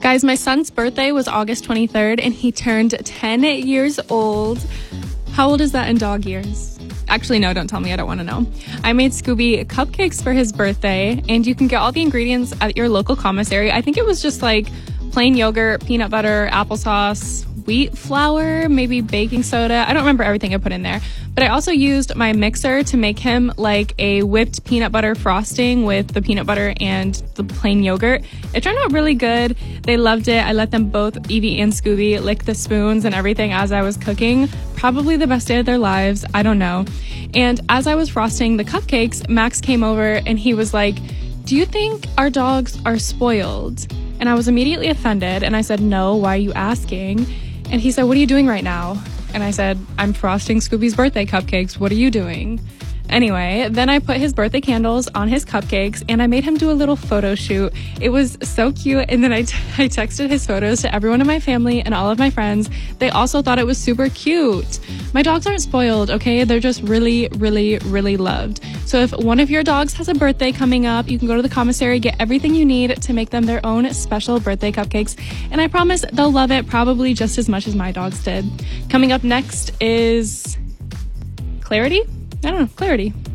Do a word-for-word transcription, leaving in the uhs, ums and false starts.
Guys, my son's birthday was August twenty-third, and he turned ten years old. How old is that in dog years? Actually, no, don't tell me. I don't want to know. I made Scooby cupcakes for his birthday, and you can get all the ingredients at your local commissary. I think it was just like plain yogurt, peanut butter, applesauce, wheat flour, maybe baking soda. I don't remember everything I put in there. But I also used my mixer to make him like a whipped peanut butter frosting with the peanut butter and the plain yogurt. It turned out really good. They loved it. I let them both, Evie and Scooby, lick the spoons and everything as I was cooking. Probably the best day of their lives. I don't know. And as I was frosting the cupcakes, Max came over and he was like, "Do you think our dogs are spoiled?" And I was immediately offended. And I said, "No, why are you asking?" And he said, "What are you doing right now?" And I said, "I'm frosting Scooby's birthday cupcakes. What are you doing?" Anyway, then I put his birthday candles on his cupcakes and I made him do a little photo shoot. It was so cute. And then I, t- I texted his photos to everyone in my family and all of my friends. They also thought it was super cute. My dogs aren't spoiled, okay? They're just really, really, really loved. So if one of your dogs has a birthday coming up, you can go to the commissary, get everything you need to make them their own special birthday cupcakes. And I promise they'll love it probably just as much as my dogs did. Coming up next is Clarity? I don't know, Clarity.